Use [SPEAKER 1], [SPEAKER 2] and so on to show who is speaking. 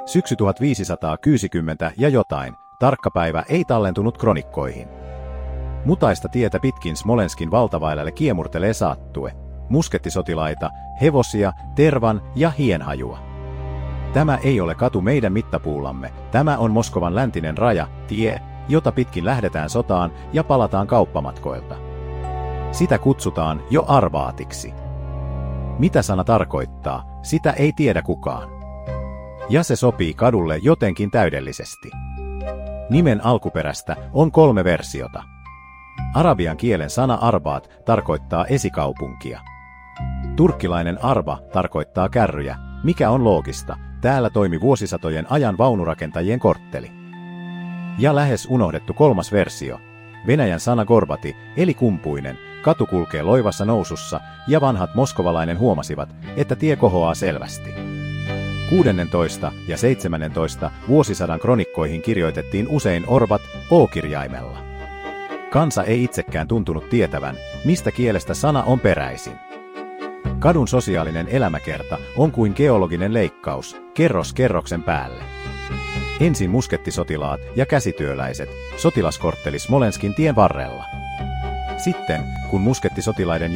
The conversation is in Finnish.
[SPEAKER 1] Syksy 1560 ja jotain, tarkka päivä ei tallentunut kronikkoihin. Mutaista tietä pitkin Smolenskin valtavailelle kiemurtelee saattue, muskettisotilaita, hevosia, tervan ja hienhajua. Tämä ei ole katu meidän mittapuullamme, tämä on Moskovan läntinen raja, tie, jota pitkin lähdetään sotaan ja palataan kauppamatkoilta. Sitä kutsutaan jo arvaatiksi. Mitä sana tarkoittaa, sitä ei tiedä kukaan. Ja se sopii kadulle jotenkin täydellisesti. Nimen alkuperästä on 3 versiota. Arabian kielen sana arbaat tarkoittaa esikaupunkia. Turkkilainen arba tarkoittaa kärryjä, mikä on loogista, täällä toimi vuosisatojen ajan vaunurakentajien kortteli. Ja lähes unohdettu 3. versio. Venäjän sana gorbati, eli kumpuinen, katu kulkee loivassa nousussa, ja vanhat moskovalainen huomasivat, että tie kohoaa selvästi. 16. ja 17. vuosisadan kronikkoihin kirjoitettiin usein orbat O-kirjaimella. Kansa ei itsekään tuntunut tietävän, mistä kielestä sana on peräisin. Kadun sosiaalinen elämäkerta on kuin geologinen leikkaus, kerros kerroksen päälle. Ensin muskettisotilaat ja käsityöläiset, sotilaskortteli Smolenskin tien varrella. Sitten, kun muskettisotilaiden